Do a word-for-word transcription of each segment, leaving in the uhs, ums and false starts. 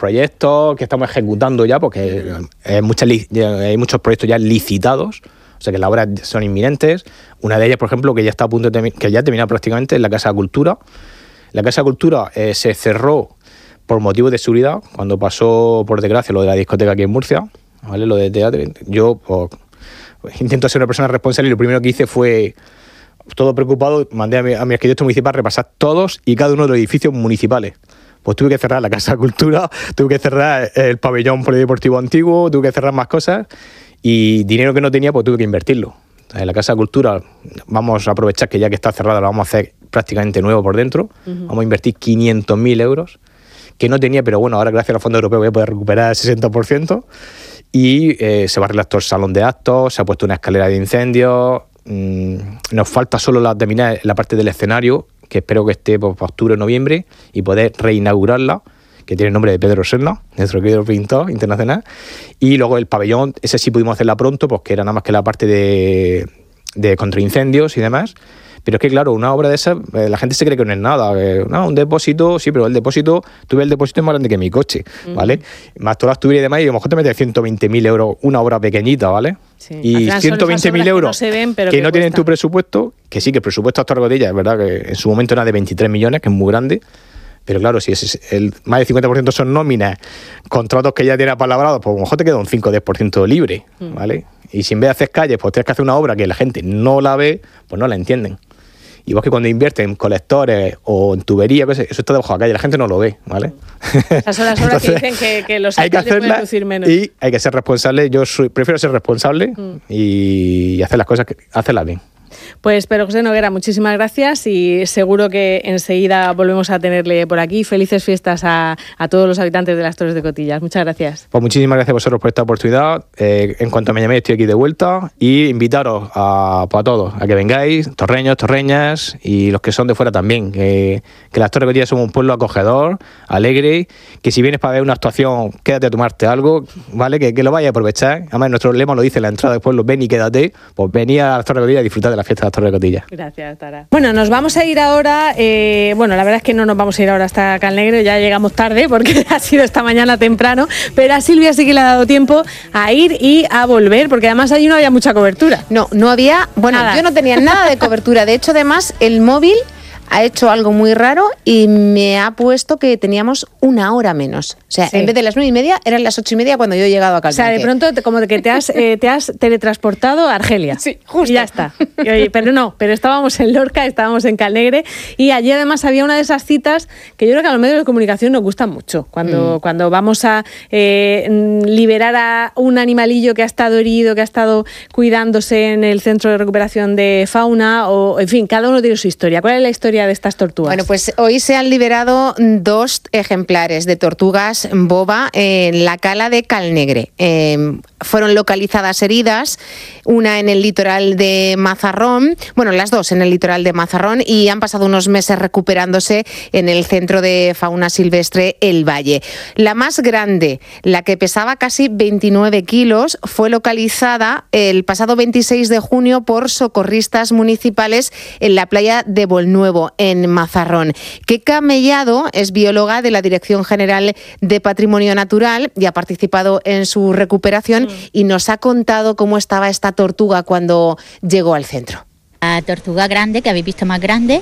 proyectos que estamos ejecutando ya, porque hay, muchas, hay muchos proyectos ya licitados, o sea que las obras son inminentes. Una de ellas, por ejemplo, que ya está a punto de que ya ha terminado prácticamente, es la Casa de Cultura. La Casa de Cultura eh, se cerró por motivos de seguridad cuando pasó, por desgracia, lo de la discoteca aquí en Murcia, ¿vale? Lo de teatro. Yo pues, intento ser una persona responsable y lo primero que hice fue, todo preocupado, mandé a mi, a mi arquitecto municipal a repasar todos y cada uno de los edificios municipales. Pues tuve que cerrar la Casa de Cultura, tuve que cerrar el pabellón polideportivo antiguo, tuve que cerrar más cosas y dinero que no tenía pues tuve que invertirlo. En la Casa de Cultura vamos a aprovechar que ya que está cerrada la vamos a hacer prácticamente nuevo por dentro. Uh-huh. Vamos a invertir quinientos mil euros, que no tenía, pero bueno, ahora gracias al Fondo Europeo voy a poder recuperar el sesenta por ciento. Y eh, se va a arreglar todo el salón de actos, se ha puesto una escalera de incendios. Mmm, nos falta solo la, terminar la parte del escenario, que espero que esté por octubre o noviembre, y poder reinaugurarla, que tiene el nombre de Pedro Serna, nuestro querido pintor internacional. Y luego el pabellón, ese sí pudimos hacerla pronto, pues que era nada más que la parte de, de contraincendios y demás. Pero es que, claro, una obra de esas, eh, la gente se cree que no es nada. Eh, no, un depósito, sí, pero el depósito, tuve el depósito más grande que mi coche, ¿vale? Uh-huh. Más todas las tuberías y demás, y a lo mejor te metes ciento veinte mil euros una obra pequeñita, ¿vale? Sí. Y ciento veinte mil euros que no, ven, pero que que no tienen tu presupuesto, que sí, que el presupuesto hasta Torrecotilla, es verdad que en su momento era de veintitrés millones, que es muy grande. Pero claro, si es el más del cincuenta por ciento son nóminas, contratos que ya tienes apalabrados, pues a lo mejor te queda un cinco o diez por ciento libre, ¿vale? Mm. Y si en vez de hacer calles, pues tienes que hacer una obra que la gente no la ve, pues no la entienden. Igual que cuando invierten en colectores o en tuberías, eso está debajo de la calle, la gente no lo ve, ¿vale? Esas son las obras Entonces, que dicen que, que los alcaldes pueden lucir menos. Y hay que ser responsable, yo soy, prefiero ser responsable mm. y hacer las cosas, hacerlas bien. Pues Pedro José Noguera, muchísimas gracias y seguro que enseguida volvemos a tenerle por aquí. Felices fiestas a, a todos los habitantes de las Torres de Cotillas. Muchas gracias. Pues muchísimas gracias a vosotros por esta oportunidad. Eh, en cuanto me llaméis estoy aquí de vuelta y invitaros a, pues a todos a que vengáis, torreños, torreñas y los que son de fuera también. Que, que las Torres de Cotillas somos un pueblo acogedor, alegre, que si vienes para ver una actuación, quédate a tomarte algo, ¿vale? Que, que lo vayas a aprovechar. Además nuestro lema lo dice en la entrada del pueblo, ven y quédate. Pues venid a las Torres de Cotillas a disfrutar de la fiesta de las Torres de Cotillas. Gracias, Tara. Bueno, nos vamos a ir ahora, eh, bueno, la verdad es que no nos vamos a ir ahora hasta Calnegre, ya llegamos tarde porque ha sido esta mañana temprano, pero a Silvia sí que le ha dado tiempo a ir y a volver, porque además allí no había mucha cobertura. No, no había, bueno, nada. Yo no tenía nada de cobertura, de hecho además el móvil ha hecho algo muy raro y me ha puesto que teníamos una hora menos. O sea, sí. En vez de las nueve y media, eran las ocho y media cuando yo he llegado a Calnegre. O sea, de pronto como que te has, eh, te has teletransportado a Argelia. Sí, justo. Y ya está. Y, oye, pero no, pero estábamos en Lorca, estábamos en Calnegre y allí además había una de esas citas que yo creo que a los medios de comunicación nos gustan mucho. Cuando, mm. cuando vamos a eh, liberar a un animalillo que ha estado herido, que ha estado cuidándose en el Centro de Recuperación de Fauna, o en fin, cada uno tiene su historia. ¿Cuál es la historia de estas tortugas? Bueno, pues hoy se han liberado dos ejemplares de tortugas boba en la cala de Calnegre. Eh, fueron localizadas heridas, una en el litoral de Mazarrón, bueno, las dos en el litoral de Mazarrón, y han pasado unos meses recuperándose en el Centro de Fauna Silvestre El Valle. La más grande, la que pesaba casi veintinueve kilos, fue localizada el pasado veintiséis de junio por socorristas municipales en la playa de Bolnuevo, en Mazarrón. Keka Mellado es bióloga de la Dirección General de Patrimonio Natural y ha participado en su recuperación mm. y nos ha contado cómo estaba esta tortuga cuando llegó al centro. La tortuga grande, que habéis visto más grande,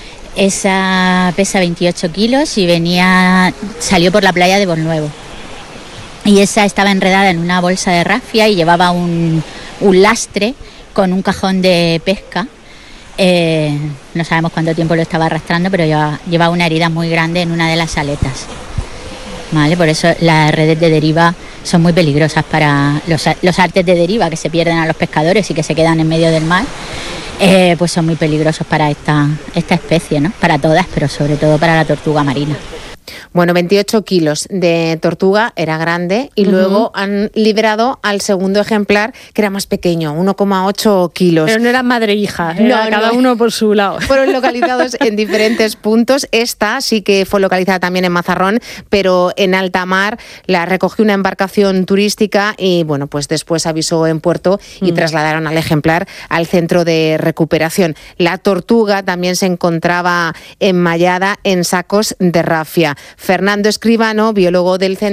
esa pesa veintiocho kilos y venía, salió por la playa de Bolnuevo. Y esa estaba enredada en una bolsa de rafia y llevaba un, un lastre con un cajón de pesca. Eh, no sabemos cuánto tiempo lo estaba arrastrando, pero lleva, lleva una herida muy grande en una de las aletas. Vale, por eso las redes de deriva son muy peligrosas para los, los artes de deriva que se pierden a los pescadores y que se quedan en medio del mar. Eh, pues son muy peligrosos para esta, esta especie, ¿no? Para todas, pero sobre todo para la tortuga marina. Bueno, veintiocho kilos de tortuga, era grande, y uh-huh. luego han liberado al segundo ejemplar, que era más pequeño, uno coma ocho kilos. Pero no eran madre e hija, era no, cada no. uno por su lado. Fueron localizados en diferentes puntos. Esta sí que fue localizada también en Mazarrón, pero en alta mar. La recogió una embarcación turística y, bueno, pues después avisó en puerto y uh-huh. trasladaron al ejemplar al centro de recuperación. La tortuga también se encontraba enmallada en sacos de rafia. Fernando Escribano, biólogo del centro